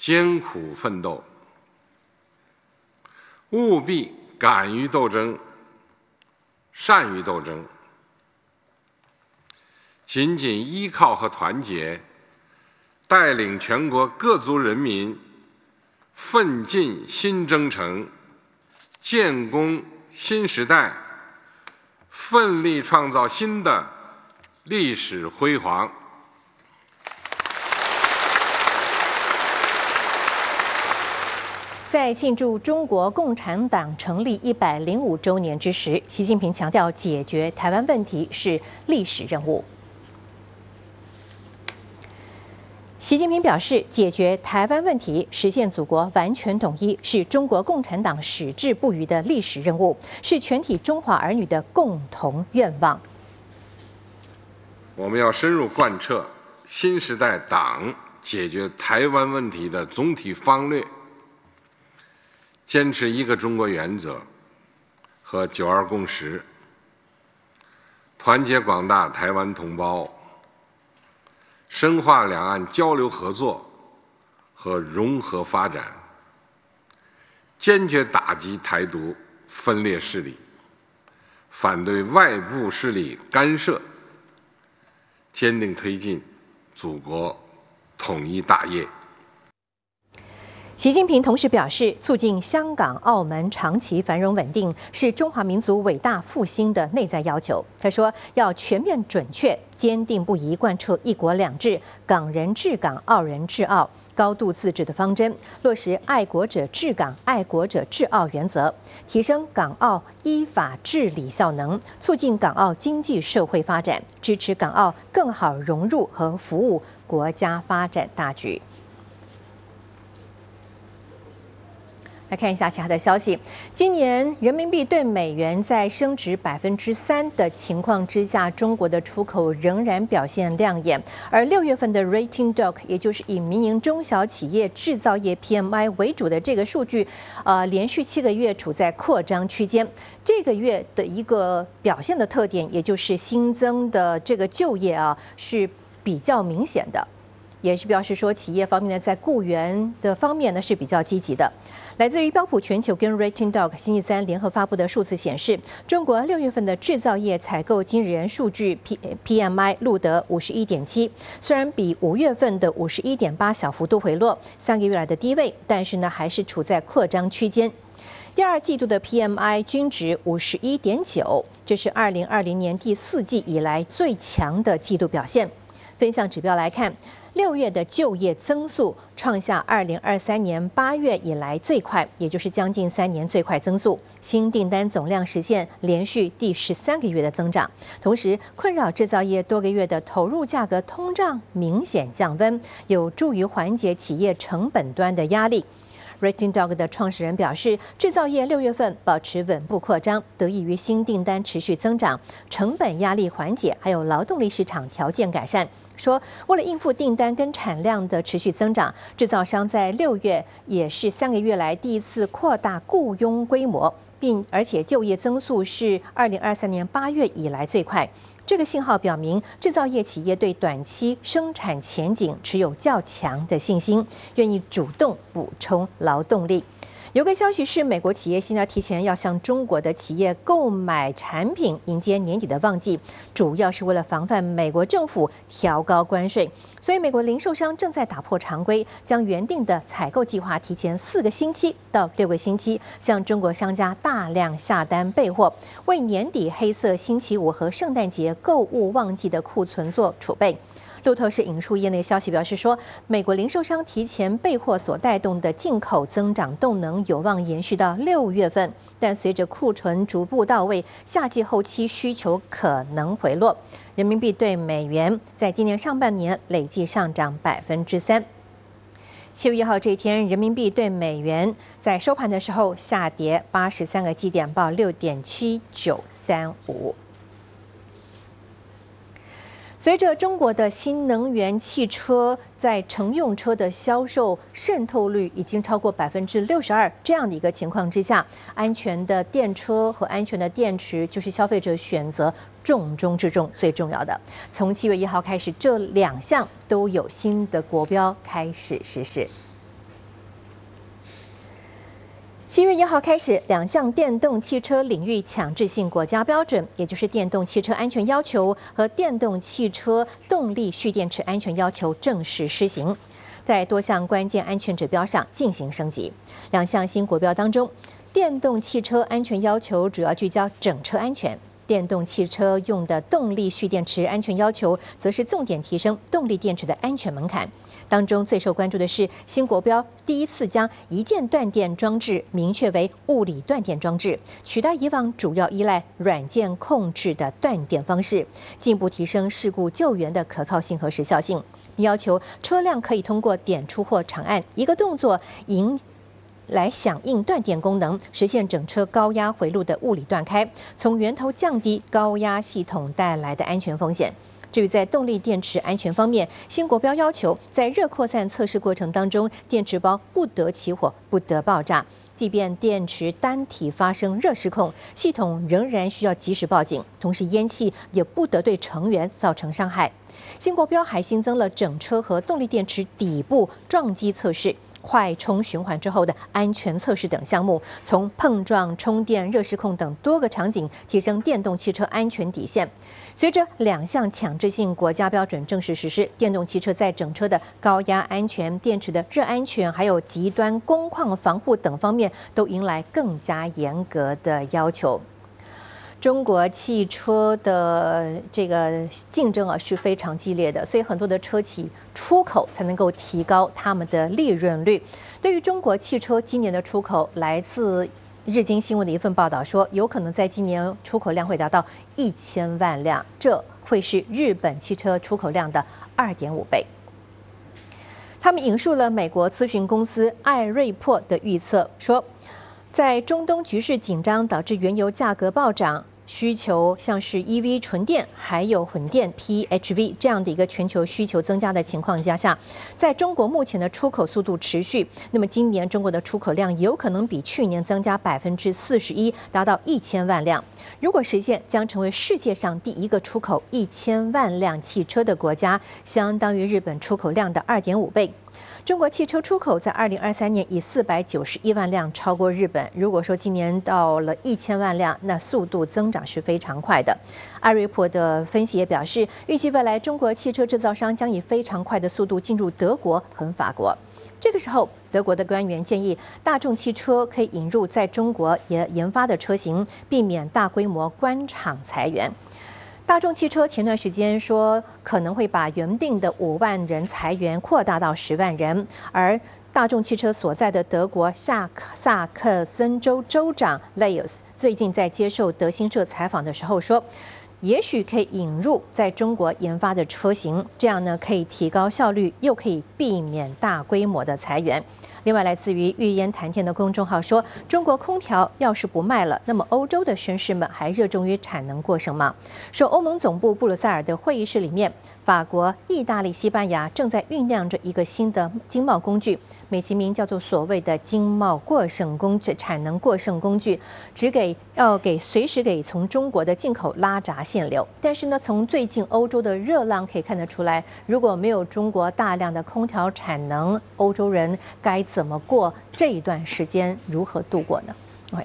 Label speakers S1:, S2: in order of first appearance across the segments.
S1: 艰苦奋斗，务必敢于斗争，善于斗争。紧紧依靠和团结，带领全国各族人民奋进新征程，建功新时代，奋力创造新的历史辉煌。
S2: 在庆祝中国共产党成立105周年之时，习近平强调，解决台湾问题是历史任务。习近平表示，解决台湾问题、实现祖国完全统一，是中国共产党矢志不渝的历史任务，是全体中华儿女的共同愿望。
S1: 我们要深入贯彻新时代党解决台湾问题的总体方略，坚持一个中国原则和9·2共识，团结广大台湾同胞，深化两岸交流合作和融合发展，坚决打击台独分裂势力，反对外部势力干涉，坚定推进祖国统一大业。
S2: 习近平同时表示，促进香港、澳门长期繁荣稳定是中华民族伟大复兴的内在要求。他说，要全面准确、坚定不移贯彻一国两制、港人治港、澳人治澳、高度自治的方针，落实爱国者治港、爱国者治澳原则，提升港澳依法治理效能，促进港澳经济社会发展，支持港澳更好融入和服务国家发展大局。来看一下其他的消息。今年人民币对美元在升值3%的情况之下，中国的出口仍然表现亮眼。而6月份的 Rating Doc， 也就是以民营中小企业制造业 PMI 为主的这个数据，连续7个月处在扩张区间。这个月的一个表现的特点，也就是新增的这个就业是比较明显的。也是表示说，企业方面呢，在雇员的方面呢是比较积极的。来自于标普全球跟 Rating Doc 星期三联合发布的数字显示，中国6月份的制造业采购经理人数据 PMI 录得51.7，虽然比5月份的51.8小幅度回落，3个月来的低位，但是呢还是处在扩张区间。第2季度的 PMI 均值51.9，这是2020年第4季以来最强的季度表现。分项指标来看，6月的就业增速创下2023年8月以来最快，也就是将近3年最快增速。新订单总量实现连续第13个月的增长，同时困扰制造业多个月的投入价格通胀明显降温，有助于缓解企业成本端的压力。Rating Doc 的创始人表示，制造业6月份保持稳步扩张，得益于新订单持续增长、成本压力缓解，还有劳动力市场条件改善。说，为了应付订单跟产量的持续增长，制造商在6月也是3个月来第一次扩大雇佣规模，而且就业增速是2023年8月以来最快。这个信号表明，制造业企业对短期生产前景持有较强的信心，愿意主动补充劳动力。有个消息是，美国企业现在提前要向中国的企业购买产品，迎接年底的旺季，主要是为了防范美国政府调高关税。所以，美国零售商正在打破常规，将原定的采购计划提前4个星期到6个星期，向中国商家大量下单备货，为年底黑色星期五和圣诞节购物旺季的库存做储备。路透社引述业内消息表示说，美国零售商提前备货所带动的进口增长动能有望延续到6月份，但随着库存逐步到位，夏季后期需求可能回落。人民币对美元在今年上半年累计上涨3%。7月1号这一天，人民币对美元在收盘的时候下跌83个基点，报6.7935。随着中国的新能源汽车在乘用车的销售渗透率已经超过62%，这样的一个情况之下，安全的电车和安全的电池就是消费者选择重中之重最重要的。从7月1号开始，这2项都有新的国标开始实施。 7月1号开始，2项电动汽车领域强制性国家标准，也就是电动汽车安全要求和电动汽车动力蓄电池安全要求正式施行，在多项关键安全指标上进行升级。2项新国标当中，电动汽车安全要求主要聚焦整车安全。电动汽车用的动力蓄电池安全要求，则是重点提升动力电池的安全门槛。当中最受关注的是新国标第一次将一键断电装置明确为物理断电装置，取代以往主要依赖软件控制的断电方式，进一步提升事故救援的可靠性和时效性。要求车辆可以通过点出或长按一个动作来响应断电功能，实现整车高压回路的物理断开，从源头降低高压系统带来的安全风险。至于在动力电池安全方面，新国标要求在热扩散测试过程当中，电池包不得起火、不得爆炸。即便电池单体发生热失控，系统仍然需要及时报警，同时烟气也不得对成员造成伤害。新国标还新增了整车和动力电池底部撞击测试、快充循环之后的安全测试等项目，从碰撞、充电、热失控等多个场景提升电动汽车安全底线。随着2项强制性国家标准正式实施，电动汽车在整车的高压安全、电池的热安全，还有极端工况防护等方面，都迎来更加严格的要求。中国汽车的这个竞争是非常激烈的，所以很多的车企出口才能够提高他们的利润率。对于中国汽车今年的出口，来自日经新闻的一份报道说，有可能在今年出口量会达到1000万辆，这会是日本汽车出口量的2.5倍。他们引述了美国咨询公司艾瑞珀的预测，说在中东局势紧张导致原油价格暴涨，需求像是 EV 纯电还有混电 PHV 这样的一个全球需求增加的情况下，在中国目前的出口速度持续，那么今年中国的出口量有可能比去年增加41%，达到1000万辆。如果实现，将成为世界上第一个出口1000万辆汽车的国家，相当于日本出口量的2.5倍。中国汽车出口在2023年以491万辆超过日本。如果说今年到了1000万辆，那速度增长是非常快的。艾瑞珀的分析也表示，预计未来中国汽车制造商将以非常快的速度进入德国和法国。这个时候，德国的官员建议大众汽车可以引入在中国研发的车型，避免大规模关厂裁员。大众汽车前段时间说可能会把原定的5万人裁员扩大到10万人，而大众汽车所在的德国萨克森州州长 Leyers 最近在接受德新社采访的时候说，也许可以引入在中国研发的车型，这样呢可以提高效率，又可以避免大规模的裁员。另外，来自于玉烟谈天的公众号说，中国空调要是不卖了，那么欧洲的绅士们还热衷于产能过剩吗？说欧盟总部布鲁塞尔的会议室里面，法国、意大利、西班牙正在酝酿着一个新的经贸工具，美其名叫做所谓的经贸过剩工具、产能过剩工具，随时给从中国的进口拉闸限流。但是呢，从最近欧洲的热浪可以看得出来，如果没有中国大量的空调产能，欧洲人该怎么过这一段时间，如何度过呢？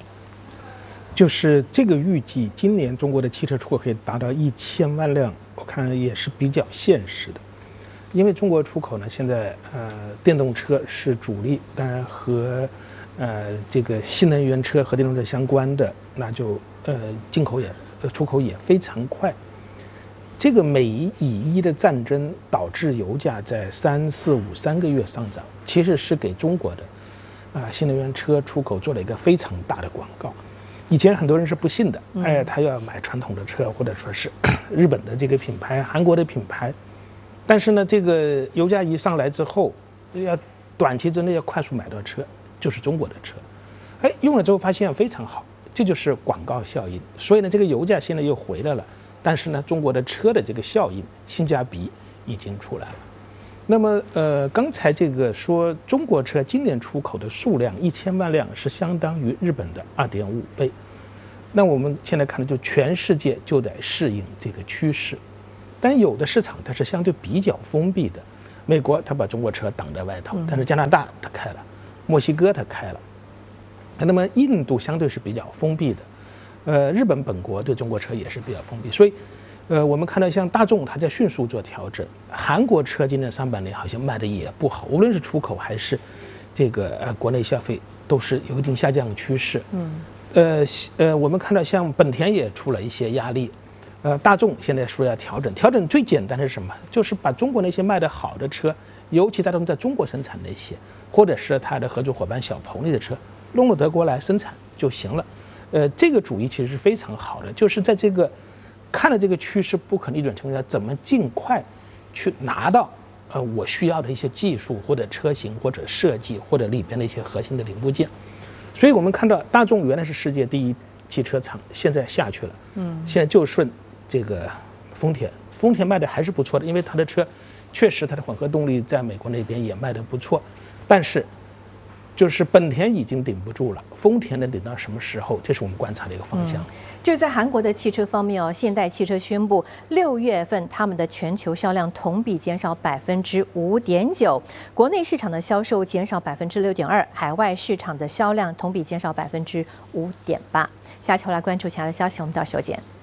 S3: 就是这个预计，今年中国的汽车出口可以达到1000万辆，我看也是比较现实的。因为中国出口呢，现在电动车是主力，当然和这个新能源车和电动车相关的，那就出口也非常快。这个美以伊的战争导致油价在3、4、5、3个月上涨，其实是给中国的新能源车出口做了一个非常大的广告。以前很多人是不信的，他要买传统的车，或者说是日本的这个品牌、韩国的品牌。但是呢，这个油价一上来之后，要短期之内要快速买到车，就是中国的车。用了之后发现非常好，这就是广告效应。所以呢，这个油价现在又回来了。但是呢，中国的车的这个效应、性价比已经出来了。那么刚才这个说中国车今年出口的数量1000万辆是相当于日本的2.5倍。那我们现在看的就全世界就得适应这个趋势。但有的市场它是相对比较封闭的，美国它把中国车挡在外头，但是加拿大它开了，墨西哥它开了， 那么印度相对是比较封闭的，日本本国对中国车也是比较封闭，所以我们看到像大众它在迅速做调整，韩国车今年上半年好像卖的也不好，无论是出口还是这个国内消费都是有一定下降趋势。我们看到像本田也出了一些压力，大众现在说要调整，调整最简单的是什么？就是把中国那些卖得好的车，尤其大众在中国生产那些，或者是它的合作伙伴小鹏的车，弄到德国来生产就行了。这个主意其实是非常好的，就是在这个看了这个趋势不可逆转情况下，怎么尽快去拿到我需要的一些技术或者车型或者设计或者里边的一些核心的零部件。所以我们看到大众原来是世界第一汽车厂，现在下去了，现在就顺这个丰田卖的还是不错的，因为它的车确实它的混合动力在美国那边也卖的不错，但是就是本田已经顶不住了，丰田能顶到什么时候？这是我们观察的一个方向。
S2: 就是在韩国的汽车方面哦，现代汽车宣布6月份他们的全球销量同比减少5.9%，国内市场的销售减少6.2%，海外市场的销量同比减少5.8%。下期来关注其他的消息，我们到时候见。